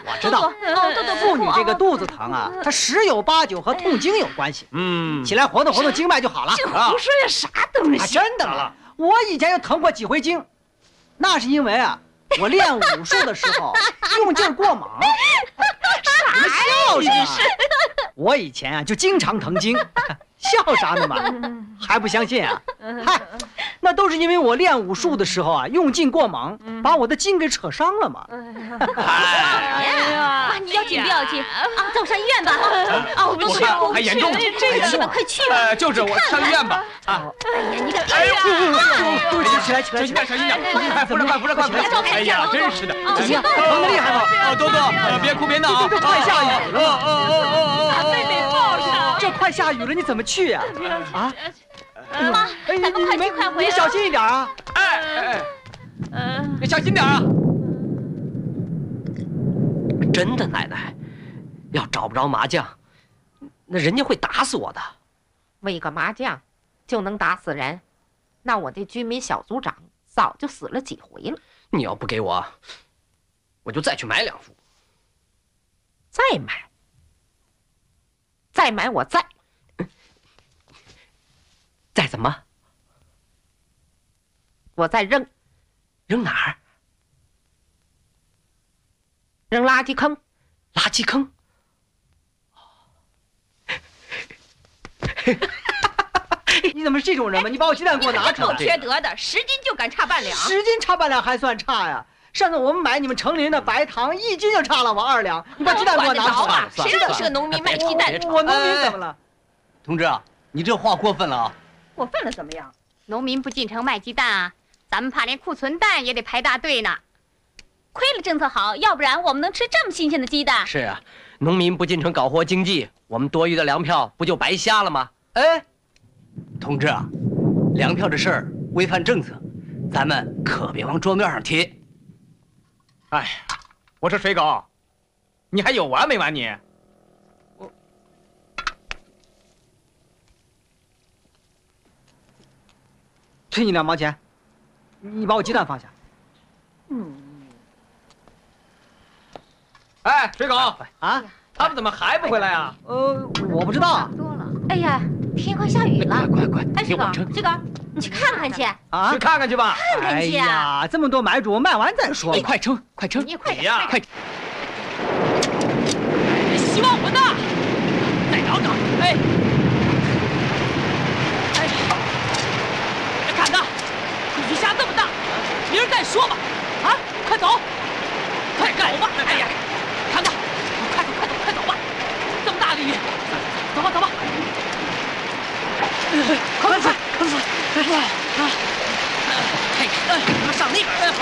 我知道。妇女这个肚子疼啊，它10有8九和痛经有关系。起来活动活动经脉就好了。 这胡说呀，啥东西？ 真的吗？我以前就疼过几回经，那是因为啊，我练武术的时候用劲过猛。你们笑什么？我以前啊就经常疼经。笑啥呢嘛？还不相信啊？嗨，那都是因为我练武术的时候啊，用劲过猛，把我的筋给扯伤了嘛。 哎呀，你要紧不要紧啊？带我上医院吧！ 我不去， 我看还严重呢。 你们快去吧！ 就是我上医院吧。啊！ 哎呀，你个哎呦！ 起来！ 小心点，小心点！快扶着，快扶着，快扶着！哎呀，真是的！ 怎么样？疼得厉害不？ 多多，别哭别闹啊！ 快下雨了！ 把妹妹抱上。 这快下雨了，你怎么去呀？啊？ 妈，咱们快去快回。 你小心一点啊！ 你小心点啊！ 真的，奶奶，要找不着麻将，那人家会打死我的。 为个麻将就能打死人？那我这军民小组长早就死了几回了。 你要不给我，我就再去买2副。 再买我再怎么？ 我再扔哪儿？ 扔垃圾坑。 垃圾坑。 你怎么是这种人吗？你把我鸡蛋给我拿出来！ 够缺德的，10斤就敢差半两。 10斤差半两还算差呀？上次我们买你们城里人的白糖，1斤就差了我2两。你把鸡蛋给我拿出来！ 谁让你是个农民卖鸡蛋？ 我农民怎么了？ 同志啊，你这话过分了啊！ 过分了怎么样？ 农民不进城卖鸡蛋啊，咱们怕连库存蛋也得排大队呢。亏了政策好，要不然我们能吃这么新鲜的鸡蛋。 是啊，农民不进城搞活经济，我们多余的粮票不就白瞎了吗？ 哎，同志啊，粮票这事儿违反政策，咱们可别往桌面上贴。 哎，我说水狗，你还有完没完你？ 退你2毛钱，你把我鸡蛋放下。 哎，水狗啊， 他们怎么还不回来啊？ 我不知道。 多了。哎呀，天快下雨了。 快， 哎，水狗，你去看看去。 啊， 去看看去吧。 看看去啊！ 哎呀，这么多买主，卖完再说。 快撑！ 你也快点呀！ 快！希望不大，再找找。哎，敢的，雨下这么大，明儿再说吧。啊，快走！快走吧！哎呀，看看，快走吧！这么大的雨，走吧！快！上那边。好。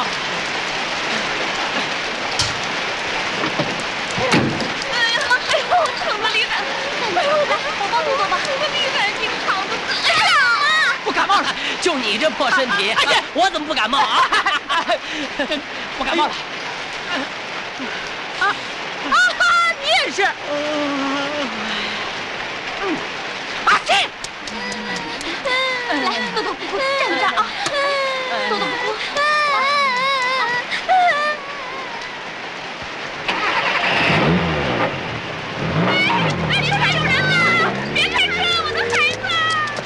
疼得厉害！来，我帮多多吧。疼得厉害，你躺着。哎呀！ 不感冒了，就你这破身体，我怎么不感冒啊？不感冒了。你也是。阿信， 来，多多，站